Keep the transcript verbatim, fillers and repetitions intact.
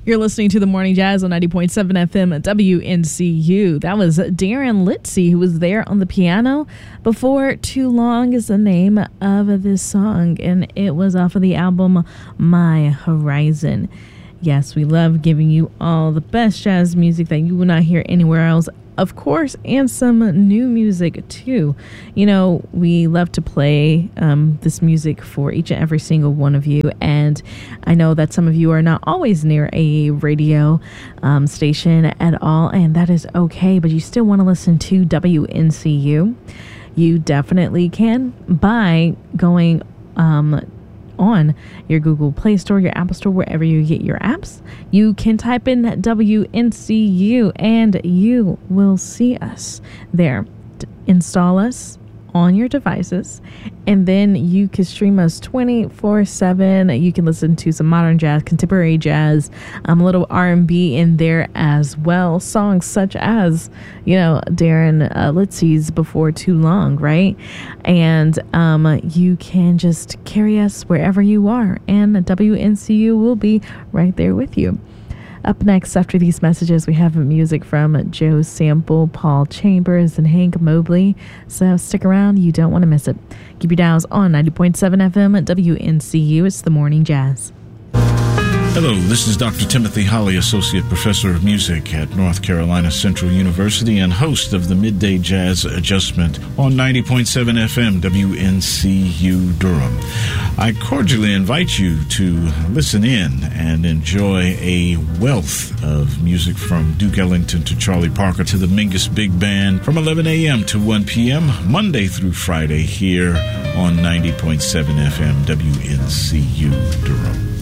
You're listening to the Morning Jazz on ninety point seven F M at W N C U. That was Darren Litzy, who was there on the piano. Before Too Long is the name of this song, and it was off of the album My Horizon. Yes, we love giving you all the best jazz music that you will not hear anywhere else, of course, and some new music too. You know, we love to play um, this music for each and every single one of you, and I know that some of you are not always near a radio um, station at all, and that is okay, but you still want to listen to W N C U. You definitely can by going um, on your Google Play Store, your Apple Store, wherever you get your apps. You can type in W N C U and you will see us there. D- install us on your devices, and then you can stream us twenty-four seven. You can listen to some modern jazz, contemporary jazz, um, a little R and B in there as well. Songs such as, you know, Darren uh, Litzy's Before Too Long, right? And um, you can just carry us wherever you are, and W N C U will be right there with you. Up next, after these messages, we have music from Joe Sample, Paul Chambers, and Hank Mobley. So stick around. You don't want to miss it. Keep your dials on ninety point seven F M at W N C U. It's the Morning Jazz. Hello, this is Doctor Timothy Holly, Associate Professor of Music at North Carolina Central University and host of the Midday Jazz Adjustment on ninety point seven F M W N C U Durham. I cordially invite you to listen in and enjoy a wealth of music from Duke Ellington to Charlie Parker to the Mingus Big Band from eleven a.m. to one p.m. Monday through Friday here on ninety point seven F M W N C U Durham.